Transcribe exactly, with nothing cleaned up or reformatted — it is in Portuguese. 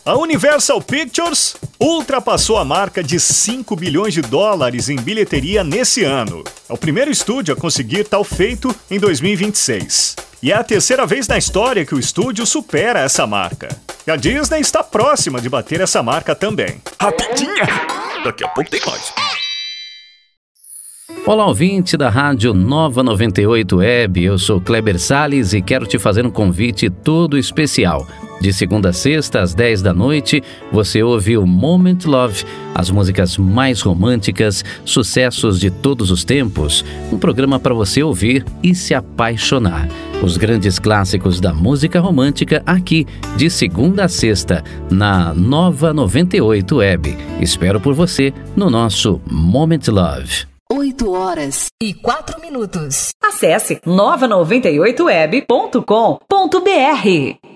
A Universal Pictures ultrapassou a marca de cinco bilhões de dólares em bilheteria nesse ano. É o primeiro estúdio a conseguir tal feito em dois mil e vinte e seis. E é a terceira vez na história que o estúdio supera essa marca. E a Disney está próxima de bater essa marca também. Rapidinha! Daqui a pouco tem mais. Olá, ouvinte da Rádio Nova noventa e oito Web, eu sou Kleber Salles e quero te fazer um convite todo especial. De segunda a sexta, às dez da noite, você ouve o Moment Love, as músicas mais românticas, sucessos de todos os tempos, um programa para você ouvir e se apaixonar. Os grandes clássicos da música romântica aqui, de segunda a sexta, na Nova noventa e oito Web. Espero por você no nosso Moment Love. oito horas e quatro minutos. Acesse nova noventa e oito web ponto com ponto br.